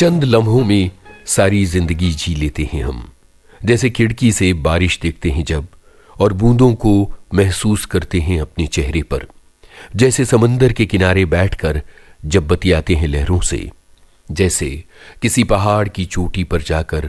चंद लम्हों में सारी जिंदगी जी लेते हैं हम। जैसे खिड़की से बारिश देखते हैं जब, और बूंदों को महसूस करते हैं अपने चेहरे पर। जैसे समंदर के किनारे बैठकर जब बतियाते हैं लहरों से। जैसे किसी पहाड़ की चोटी पर जाकर